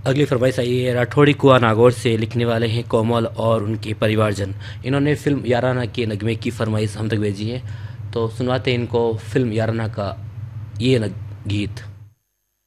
अगली फरमाइश आई है राठौड़ी कुआं नागौर से, लिखने वाले हैं कोमल और उनके परिवारजन। इन्होंने फिल्म याराना के नगमे की फरमाइश हम तक भेजी है, तो सुनवाते हैं इनको फिल्म याराना का ये गीत।